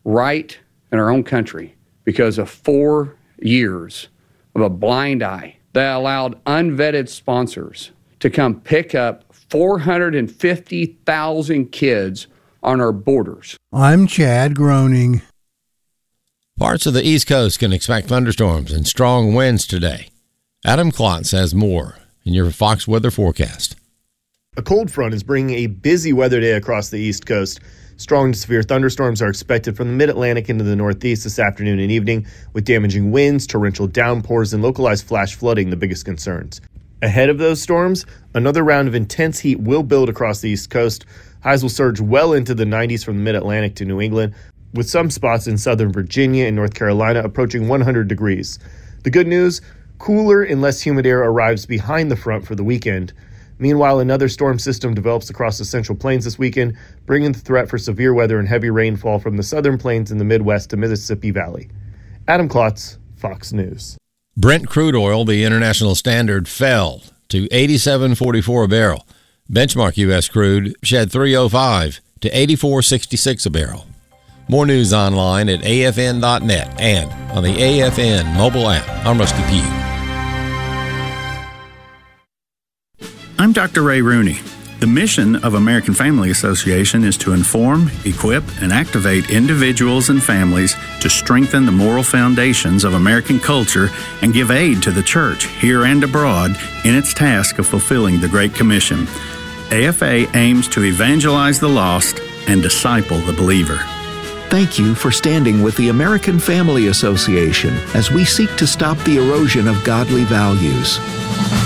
right in our own country because of 4 years of a blind eye that allowed unvetted sponsors to come pick up 450,000 kids on our borders. I'm Chad Groening. Parts of the East Coast can expect thunderstorms and strong winds today. Adam Klotz has more in your Fox weather forecast. A cold front is bringing a busy weather day across the East Coast. Strong to severe thunderstorms are expected from the mid-Atlantic into the Northeast this afternoon and evening, with damaging winds, torrential downpours, and localized flash flooding the biggest concerns. Ahead of those storms, another round of intense heat will build across the East Coast. Highs will surge well into the 90s from the mid-Atlantic to New England, with some spots in southern Virginia and North Carolina approaching 100 degrees. The good news, cooler and less humid air arrives behind the front for the weekend. Meanwhile, another storm system develops across the Central Plains this weekend, bringing the threat for severe weather and heavy rainfall from the southern plains in the Midwest to Mississippi Valley. Adam Klotz, Fox News. Brent crude oil, the international standard, fell to $87.44 a barrel. Benchmark U.S. crude shed $3.05 to $84.66 a barrel. More news online at afn.net and on the AFN mobile app. I'm Rusty Pugh. I'm Dr. Ray Rooney. The mission of American Family Association is to inform, equip, and activate individuals and families to strengthen the moral foundations of American culture and give aid to the church, here and abroad, in its task of fulfilling the Great Commission. AFA aims to evangelize the lost and disciple the believer. Thank you for standing with the American Family Association as we seek to stop the erosion of godly values.